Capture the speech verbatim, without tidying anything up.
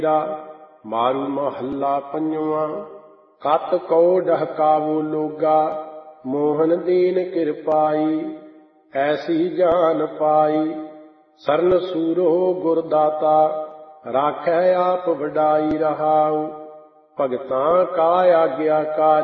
ਮਾਰੂ ਮਹੱਲਾ ਪੰਜਵਾਂ। ਕਤ ਕਉ ਡਹਕਾਵੋ ਲੋਗਾ, ਮੋਹਨ ਦੀਨ ਕਿਰਪਾਈ। ਐਸੀ ਜਾਨ ਪਾਈ, ਸਰਨ ਸੂਰੋ ਗੁਰ ਦਾਤਾ। ਰਾਖੈ ਆਪ ਵਡਾਈ ਰਹਾਉ, ਭਗਤਾਂ ਕਾ ਆਗਿਆਕਾਰੀ।